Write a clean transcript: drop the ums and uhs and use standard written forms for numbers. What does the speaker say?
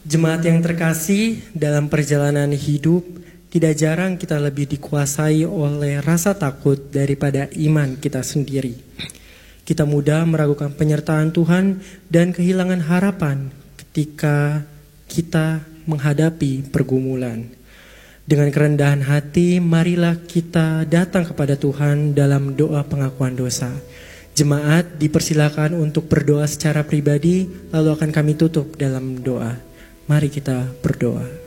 Jemaat yang terkasih, dalam perjalanan hidup, tidak jarang kita lebih dikuasai oleh rasa takut daripada iman kita sendiri. Kita mudah meragukan penyertaan Tuhan dan kehilangan harapan ketika kita menghadapi pergumulan. Dengan kerendahan hati, marilah kita datang kepada Tuhan dalam doa pengakuan dosa. Jemaat dipersilakan untuk berdoa secara pribadi, lalu akan kami tutup dalam doa. Mari kita berdoa.